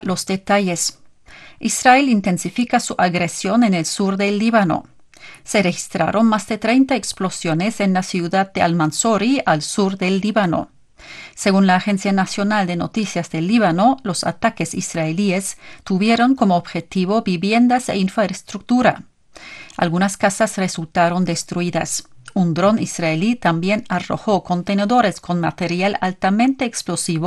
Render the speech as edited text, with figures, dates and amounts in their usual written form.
Los detalles. Israel intensifica su agresión en el sur del Líbano. Se registraron más de 30 explosiones en la ciudad de Al-Mansouri, al sur del Líbano. Según la Agencia Nacional de Noticias del Líbano, los ataques israelíes tuvieron como objetivo viviendas e infraestructura. Algunas casas resultaron destruidas. Un dron israelí también arrojó contenedores con material altamente explosivo